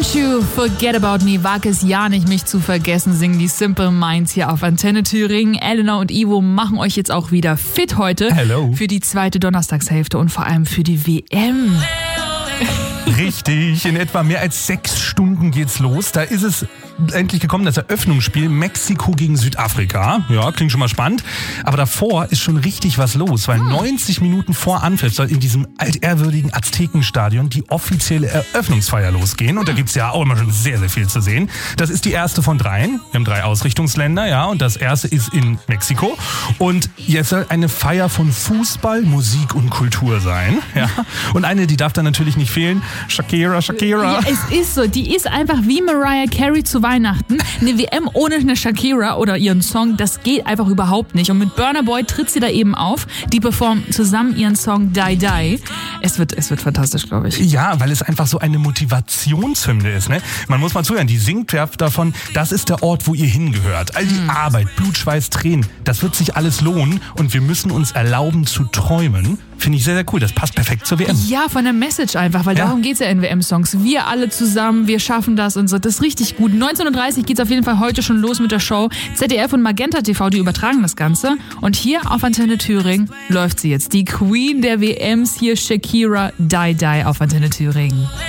Don't you forget about me, wag es ja nicht, mich zu vergessen, singen die Simple Minds hier auf Antenne Thüringen. Eleanor und Ivo machen euch jetzt auch wieder fit heute. Hello. Für die zweite Donnerstagshälfte und vor allem für die WM. Richtig, in etwa mehr als 6 Stunden geht's los. Da ist es endlich gekommen, das Eröffnungsspiel Mexiko gegen Südafrika. Ja, klingt schon mal spannend. Aber davor ist schon richtig was los, weil 90 Minuten vor Anpfiff soll in diesem altehrwürdigen Aztekenstadion die offizielle Eröffnungsfeier losgehen. Und da gibt's ja auch immer schon sehr, sehr viel zu sehen. Das ist die erste von 3. Wir haben 3 Ausrichtungsländer, ja. Und das erste ist in Mexiko. Und jetzt soll eine Feier von Fußball, Musik und Kultur sein. Ja. Und eine, die darf dann natürlich nicht fehlen. Shakira. Ja, es ist so. Die ist einfach wie Mariah Carey zu Weihnachten. Eine WM ohne eine Shakira oder ihren Song, das geht einfach überhaupt nicht. Und mit Burna Boy tritt sie da eben auf. Die performen zusammen ihren Song Die Die. Es wird fantastisch, glaube ich. Ja, weil es einfach so eine Motivationshymne ist. Ne? Man muss mal zuhören, die singt davon, das ist der Ort, wo ihr hingehört. All die Arbeit, Blut, Schweiß, Tränen, das wird sich alles lohnen und wir müssen uns erlauben zu träumen. Finde ich sehr, sehr cool. Das passt perfekt zur WM. Ja, von der Message einfach, weil darum geht's ja in WM-Songs. Wir alle zusammen, wir schaffen das und so. Das ist richtig gut. 19.30 Uhr geht's auf jeden Fall heute schon los mit der Show. ZDF und Magenta TV, die übertragen das Ganze. Und hier auf Antenne Thüringen läuft sie jetzt. Die Queen der WMs hier, Shakira, Die Die auf Antenne Thüringen.